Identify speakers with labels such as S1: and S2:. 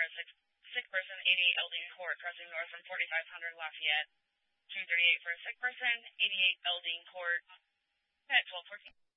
S1: a sick person, 88 Elding Court, crossing north from 4500 Lafayette. 238 for a sick person, 88 Elding Court, at 1214.